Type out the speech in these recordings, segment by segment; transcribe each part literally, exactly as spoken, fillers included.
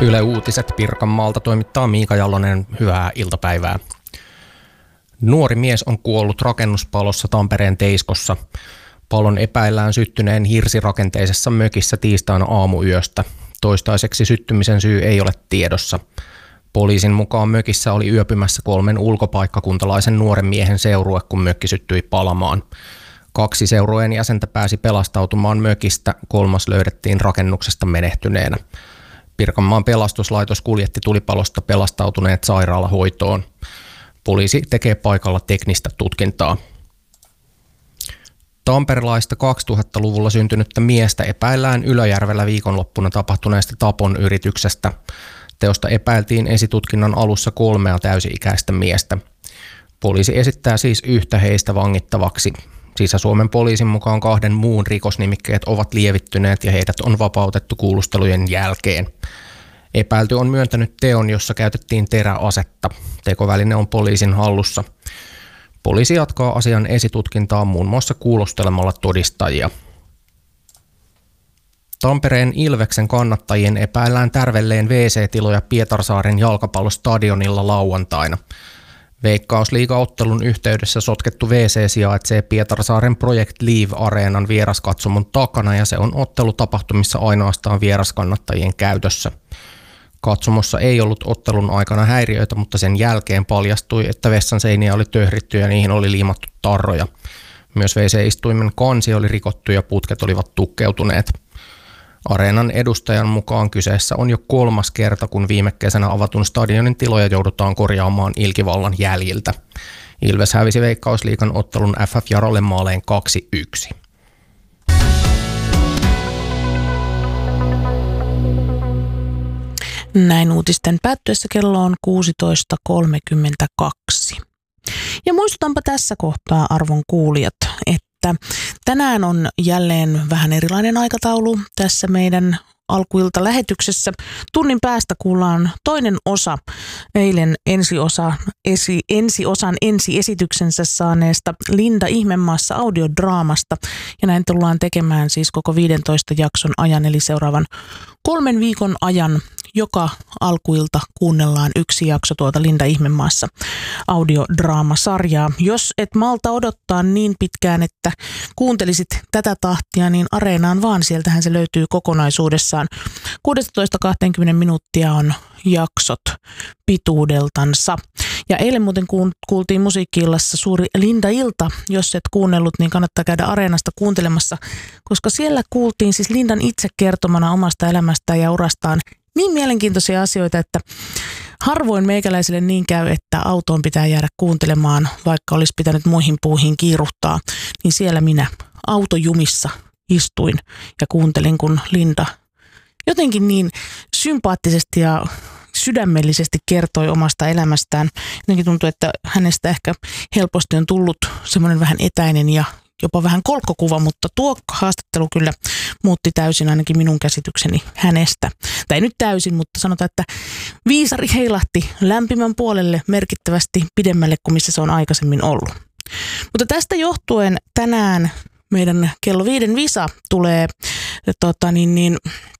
Yle Uutiset Pirkanmaalta toimittaa Miika Jalonen. Hyvää iltapäivää. Nuori mies on kuollut rakennuspalossa Tampereen Teiskossa. Palon epäillään syttyneen hirsirakenteisessa mökissä tiistaina aamuyöstä. Toistaiseksi syttymisen syy ei ole tiedossa. Poliisin mukaan mökissä oli yöpymässä kolmen ulkopaikkakuntalaisen nuoren miehen seurue, kun mökki syttyi palamaan. Kaksi seurueen jäsentä pääsi pelastautumaan mökistä, kolmas löydettiin rakennuksesta menehtyneenä. Pirkanmaan pelastuslaitos kuljetti tulipalosta pelastautuneet sairaalahoitoon. Poliisi tekee paikalla teknistä tutkintaa. Tamperelaista kaksituhattaluvulla syntynyttä miestä epäillään Ylöjärvellä viikonloppuna tapahtuneesta tapon yrityksestä. Teosta epäiltiin esitutkinnan alussa kolmea täysi-ikäistä miestä. Poliisi esittää siis yhtä heistä vangittavaksi. Sisä-Suomen poliisin mukaan kahden muun rikosnimikkeet ovat lievittyneet ja heidät on vapautettu kuulustelujen jälkeen. Epäilty on myöntänyt teon, jossa käytettiin teräasetta. Tekoväline on poliisin hallussa. Poliisi jatkaa asian esitutkintaa muun muassa kuulustelemalla todistajia. Tampereen Ilveksen kannattajien epäillään tärvelleen wee see-tiloja Pietarsaaren jalkapallostadionilla lauantaina. Veikkausliigaottelun yhteydessä sotkettu wee see sijaitsee Pietarsaaren Project Leave-areenan vieraskatsomon takana ja se on ottelutapahtumissa ainoastaan vieraskannattajien käytössä. Katsomossa ei ollut ottelun aikana häiriöitä, mutta sen jälkeen paljastui, että vessan seiniä oli töhritty ja niihin oli liimattu tarroja. Myös wee see-istuimen kansi oli rikottu ja putket olivat tukkeutuneet. Areenan edustajan mukaan kyseessä on jo kolmas kerta, kun viime kesänä avatun stadionin tiloja joudutaan korjaamaan ilkivallan jäljiltä. Ilves hävisi Veikkausliigan ottelun F F Jarolle maaleen kaksi yksi. Näin uutisten päättyessä kello on kuusitoista kolmekymmentäkaksi. Ja muistutanpa tässä kohtaa, arvon kuulijat, että tänään on jälleen vähän erilainen aikataulu tässä meidän alkuilta-lähetyksessä. Tunnin päästä kuullaan toinen osa eilen ensiosa, esi, ensiosan ensiesityksensä saaneesta Linda Ihmemaassa audiodraamasta. Ja näin tullaan tekemään siis koko viidentoista jakson ajan, eli seuraavan kolmen viikon ajan. Joka alkuilta kuunnellaan yksi jakso tuolta Linda Ihmemaassa audiodraamasarjaa. Jos et malta odottaa niin pitkään, että kuuntelisit tätä tahtia, niin Areenaan vaan. Sieltähän se löytyy kokonaisuudessaan. kuusitoista kaksikymmentä minuuttia on jaksot pituudeltansa. Ja eilen muuten kuultiin Musiikki-illassa suuri Linda-ilta. Jos et kuunnellut, niin kannattaa käydä Areenasta kuuntelemassa, koska siellä kuultiin siis Lindan itse kertomana omasta elämästään ja urastaan niin mielenkiintoisia asioita, että harvoin meikäläisille niin käy, että autoon pitää jäädä kuuntelemaan, vaikka olisi pitänyt muihin puuhiin kiiruhtaa. Niin siellä minä autojumissa istuin ja kuuntelin, kun Linda jotenkin niin sympaattisesti ja sydämellisesti kertoi omasta elämästään. Jotenkin tuntuu, että hänestä ehkä helposti on tullut semmoinen vähän etäinen ja jopa vähän kolkkokuva, mutta tuo haastattelu kyllä muutti täysin ainakin minun käsitykseni hänestä. Tai ei nyt täysin, mutta sanotaan, että viisari heilahti lämpimän puolelle merkittävästi pidemmälle kuin missä se on aikaisemmin ollut. Mutta tästä johtuen tänään meidän kello viiden visa tulee tota, niin, niin,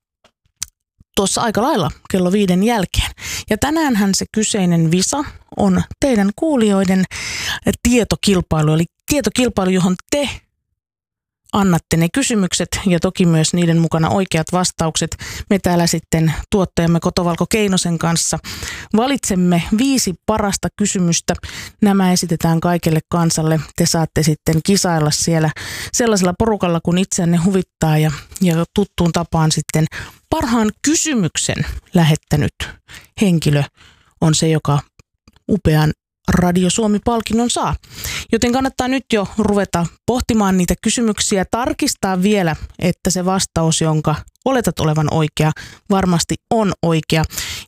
tuossa aika lailla kello viiden jälkeen. Ja tänäänhän se kyseinen visa on teidän kuulijoiden tietokilpailu, eli tietokilpailu, johon te annatte ne kysymykset ja toki myös niiden mukana oikeat vastaukset. Me täällä sitten tuottajamme Kotovalko Keinosen kanssa valitsemme viisi parasta kysymystä. Nämä esitetään kaikelle kansalle. Te saatte sitten kisailla siellä sellaisella porukalla, kun itseänne huvittaa ja, ja tuttuun tapaan sitten parhaan kysymyksen lähettänyt henkilö on se, joka upean Radio Suomi-palkinnon saa. Joten kannattaa nyt jo ruveta pohtimaan niitä kysymyksiä, tarkistaa vielä, että se vastaus, jonka oletat olevan oikea, varmasti on oikea.